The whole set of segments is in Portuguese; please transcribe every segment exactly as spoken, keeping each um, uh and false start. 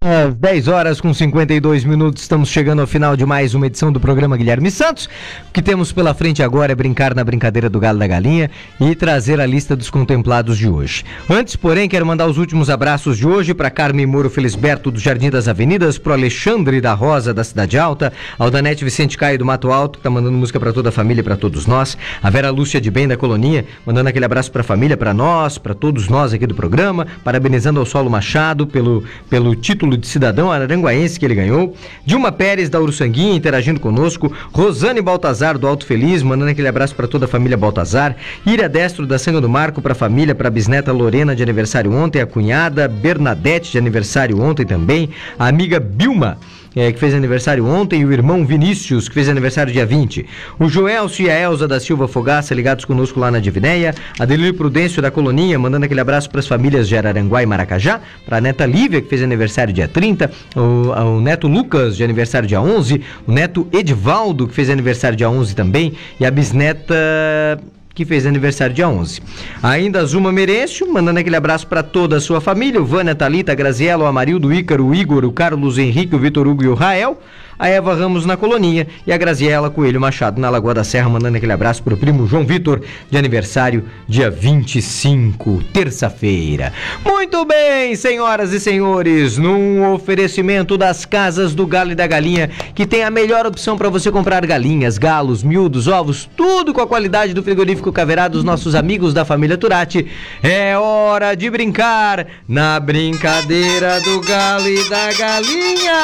Às dez horas com cinquenta e dois minutos, estamos chegando ao final de mais uma edição do programa Guilherme Santos. O que temos pela frente agora é brincar na brincadeira do Galo e da Galinha e trazer a lista dos contemplados de hoje. Antes, porém, quero mandar os últimos abraços de hoje para Carmen Moro Felisberto do Jardim das Avenidas, pro Alexandre da Rosa da Cidade Alta, ao Danete Vicente Caio do Mato Alto, que tá mandando música para toda a família e para todos nós, a Vera Lúcia de Bem da Colonia, mandando aquele abraço para a família, para nós, para todos nós aqui do programa, parabenizando ao Saulo Machado pelo, pelo título de cidadão araranguaense que ele ganhou, Dilma Pérez da Uruçanguinha interagindo conosco, Rosane Baltazar do Alto Feliz, mandando aquele abraço para toda a família Baltazar, Ira Destro da Sanga do Marco, para a família, para a bisneta Lorena de aniversário ontem, a cunhada Bernadette de aniversário ontem também, a amiga Bilma, É, que fez aniversário ontem, e o irmão Vinícius, que fez aniversário dia vinte. O Joelcio e a Elza da Silva Fogaça, ligados conosco lá na Divinéia. A Delírio Prudêncio da Coloninha, mandando aquele abraço para as famílias de Araranguá e Maracajá. Para a neta Lívia, que fez aniversário dia trinta. O, o neto Lucas, de aniversário dia onze. O neto Edivaldo, que fez aniversário dia onze também. E a bisneta... que fez aniversário dia onze. Ainda a Zuma Merencio, mandando aquele abraço para toda a sua família, o Vânia, Thalita, a Graziela, o Amarildo, o Ícaro, o Igor, o Carlos Henrique, o Vitor Hugo e o Rael, a Eva Ramos na Coloninha e a Graziela Coelho Machado na Lagoa da Serra, mandando aquele abraço pro primo João Vitor, de aniversário dia vinte e cinco, terça-feira. Muito bem, senhoras e senhores, num oferecimento das Casas do Galo e da Galinha, que tem a melhor opção para você comprar galinhas, galos, miúdos, ovos, tudo com a qualidade do frigorífico Caverá dos nossos amigos da família Turati. É hora de brincar na brincadeira do Galo e da Galinha.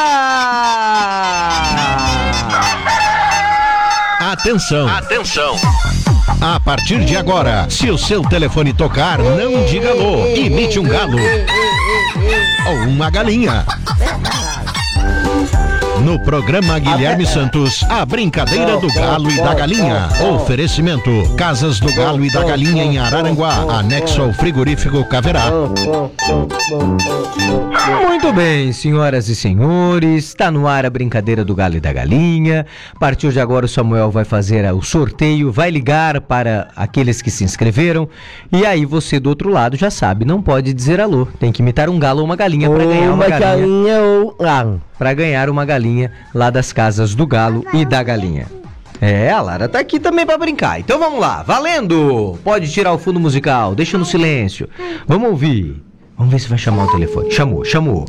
Atenção! Atenção! A partir de agora, se o seu telefone tocar, não diga alô, imite um galo ou uma galinha. No programa Guilherme Santos, a brincadeira do Galo e da Galinha. Oferecimento: Casas do Galo e da Galinha em Araranguá, anexo ao frigorífico Caverá. Muito bem, senhoras e senhores, está no ar a brincadeira do Galo e da Galinha. A partir de agora o Samuel vai fazer o sorteio, vai ligar para aqueles que se inscreveram. E aí você do outro lado já sabe, não pode dizer alô, tem que imitar um galo ou uma galinha para ganhar uma galinha. galinha ou... Para ganhar uma galinha lá das Casas do Galo e da Galinha. É, a Lara tá aqui também para brincar. Então vamos lá, valendo! Pode tirar o fundo musical, deixa no silêncio. Vamos ouvir. Vamos ver se vai chamar o telefone. Chamou, chamou.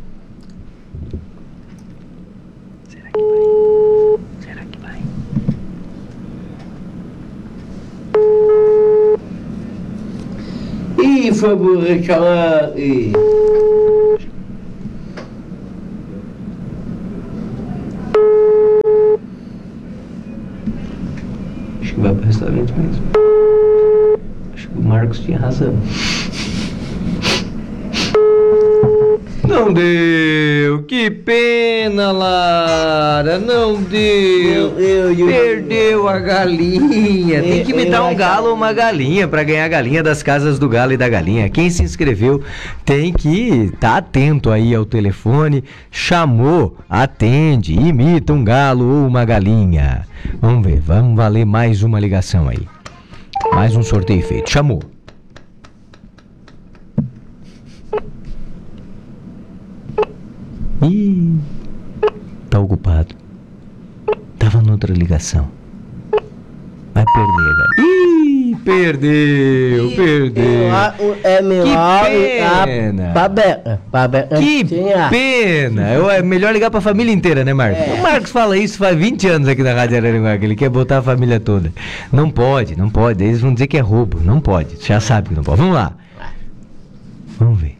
Será que vai? Será que vai? Ih, foi burro chamar. Ih. Acho que vai pro restaurante mesmo. Acho que o Marcos tinha razão. Não deu, que pena, Lara, não deu, eu, eu, perdeu a galinha. Tem que imitar um galo ou uma galinha para ganhar a galinha das Casas do Galo e da Galinha. Quem se inscreveu tem que estar tá atento aí ao telefone, chamou, atende, imita um galo ou uma galinha. Vamos ver, vamos valer mais uma ligação aí, mais um sorteio feito, chamou. Ih, tá ocupado. Tava noutra ligação. Vai perder, galera. Ih, perdeu, perdeu. É melhor. Que pena. Que pena. É melhor ligar pra família inteira, né, Marcos? É. O Marcos fala isso faz vinte anos aqui na Rádio Araranguá, que ele quer botar a família toda. Não pode, não pode. Eles vão dizer que é roubo. Não pode. Já sabe que não pode. Vamos lá. Vamos ver.